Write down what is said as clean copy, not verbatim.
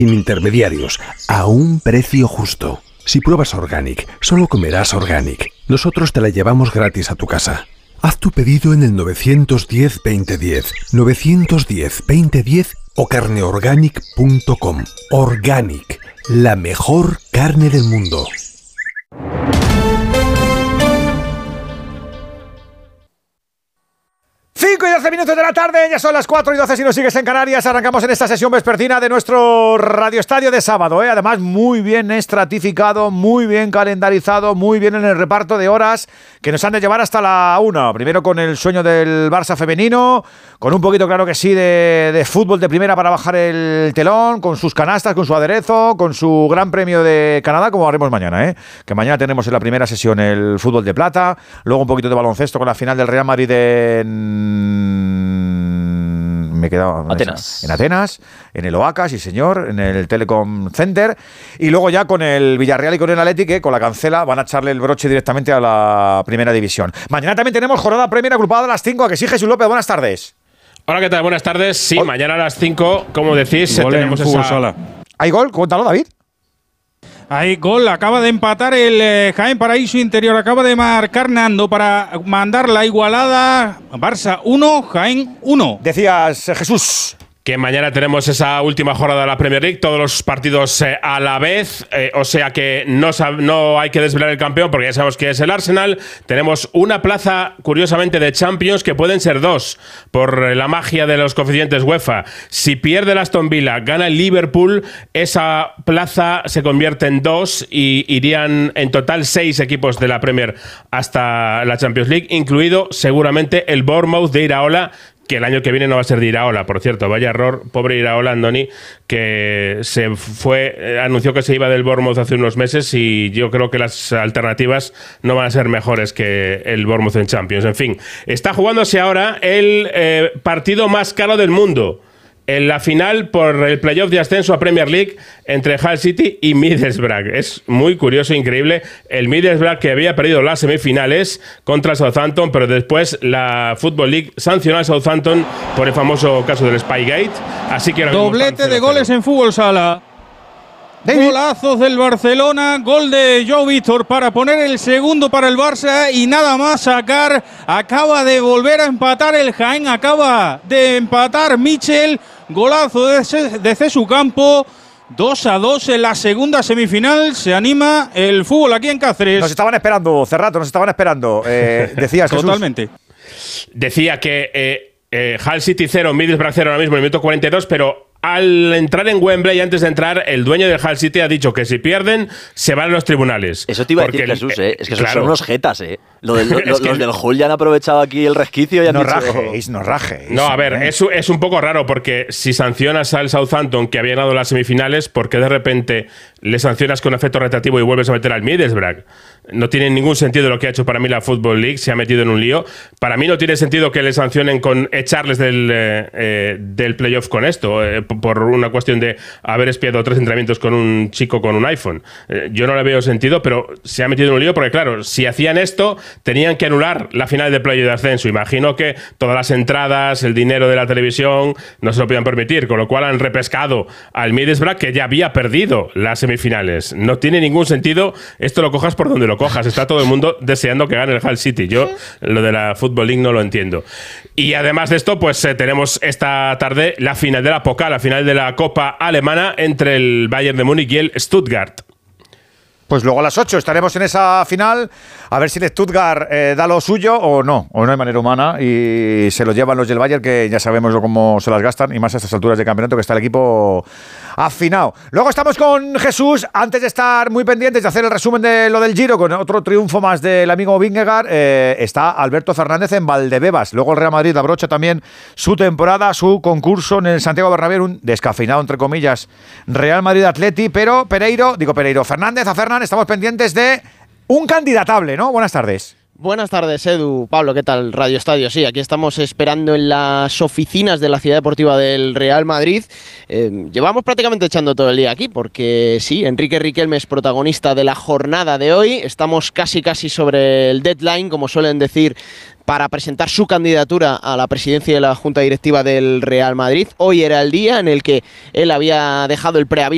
sin intermediarios, a un precio justo. Si pruebas Organic, solo comerás Organic. Nosotros te la llevamos gratis a tu casa. Haz tu pedido en el 910-2010, 910-2010 o carneorganic.com. Organic, la mejor carne del mundo. Cinco y 12 minutos de la tarde, ya son las 4 y 12 si nos sigues en Canarias. Arrancamos en esta sesión vespertina de nuestro Radio Estadio de sábado, además muy bien estratificado, muy bien calendarizado, muy bien en el reparto de horas que nos han de llevar hasta la 1. Primero con el sueño del Barça femenino, con un poquito, claro que sí, de fútbol de primera para bajar el telón, con sus canastas, con su aderezo, con su Gran Premio de Canadá, como haremos mañana, que mañana tenemos en la primera sesión el fútbol de plata, luego un poquito de baloncesto con la final del Real Madrid me he quedado en Atenas, en el Oaca, sí señor, en el Telecom Center, y luego ya con el Villarreal y con el Athletic, que con la cancela van a echarle el broche directamente a la primera división. Mañana también tenemos jornada Premier agrupada a las 5, ¿a que sí, Jesús López? Buenas tardes. Hola, ¿qué tal? Buenas tardes. Sí, mañana a las 5, como decís, tenemos esa sala. ¿Hay gol? Cuéntalo, David. Hay gol, acaba de empatar el Jaén Paraíso Interior, acaba de marcar Nando para mandar la igualada. Barça 1, Jaén 1. Decías, Jesús. Que mañana tenemos esa última jornada de la Premier League, todos los partidos a la vez, o sea que no hay que desvelar el campeón porque ya sabemos que es el Arsenal. Tenemos una plaza, curiosamente, de Champions que pueden ser 2 por la magia de los coeficientes UEFA. Si pierde el Aston Villa, gana el Liverpool, esa plaza se convierte en 2 y irían en total 6 equipos de la Premier hasta la Champions League, incluido seguramente el Bournemouth de Iraola, que el año que viene no va a ser de Iraola, por cierto. Vaya error, pobre Iraola, Andoni, que se fue, anunció que se iba del Bournemouth hace unos meses y yo creo que las alternativas no van a ser mejores que el Bournemouth en Champions. En fin, está jugándose ahora el partido más caro del mundo. En la final por el playoff de ascenso a Premier League entre Hull City y Middlesbrough. Es muy curioso e increíble. El Middlesbrough, que había perdido las semifinales contra Southampton, pero después la Football League sancionó a Southampton por el famoso caso del Spygate. Así que doblete de goles en fútbol sala. David. Golazos del Barcelona, gol de Joao Víctor para poner el segundo para el Barça y nada más sacar. Acaba de volver a empatar el Jaén, acaba de empatar Michel, golazo de Cesu Campo. 2-2 en la segunda semifinal. Se anima el fútbol aquí en Cáceres. Nos estaban esperando, Cerrato, nos estaban esperando. Decías, totalmente. Decía que Hull City 0, Middlesbrough 0 ahora mismo en el minuto 42, pero al entrar en Wembley, antes de entrar, el dueño del Hull City ha dicho que si pierden, se van a los tribunales. Eso te iba a decir, Jesús, es que claro, son unos jetas, los del Hull ya han aprovechado aquí el resquicio y han no dicho… No rajeis. No, a ver, es un poco raro porque si sancionas al Southampton, que había ganado las semifinales, ¿por qué de repente le sancionas con efecto retroactivo y vuelves a meter al Middlesbrough? No tiene ningún sentido lo que ha hecho para mí la Football League, se ha metido en un lío. Para mí no tiene sentido que le sancionen con echarles del playoff con esto, por una cuestión de haber espiado 3 entrenamientos con un chico con un iPhone. Yo no le veo sentido, pero se ha metido en un lío porque, claro, si hacían esto, tenían que anular la final de playoff de ascenso. Imagino que todas las entradas, el dinero de la televisión, no se lo podían permitir, con lo cual han repescado al Middlesbrough, que ya había perdido las semifinales. No tiene ningún sentido, esto lo cojas por donde lo cojas. Está todo el mundo deseando que gane el Hull City. Yo lo de la Football League no lo entiendo. Y además de esto, pues tenemos esta tarde la final de la Pokal, la final de la Copa Alemana entre el Bayern de Múnich y el Stuttgart. Pues luego a las 8 estaremos en esa final, a ver si el Stuttgart da lo suyo o no hay manera humana y se lo llevan los del Bayern, que ya sabemos cómo se las gastan, y más a estas alturas de campeonato que está el equipo afinado. Luego estamos con Jesús, antes de estar muy pendientes de hacer el resumen de lo del Giro, con otro triunfo más del amigo Vingegaard, está Alberto Fernández en Valdebebas. Luego el Real Madrid abrocha también su temporada, su concurso en el Santiago Bernabéu, un descafeinado, entre comillas, Real Madrid-Atleti, pero Fernández a Fernández, estamos pendientes de un candidatable, ¿no? Buenas tardes. Buenas tardes, Edu. Pablo, ¿qué tal? Radio Estadio. Sí, aquí estamos esperando en las oficinas de la Ciudad Deportiva del Real Madrid. Llevamos prácticamente echando todo el día aquí porque sí, Enrique Riquelme es protagonista de la jornada de hoy. Estamos casi sobre el deadline, como suelen decir, para presentar su candidatura a la presidencia de la Junta Directiva del Real Madrid. Hoy era el día en el que él había dejado el preaviso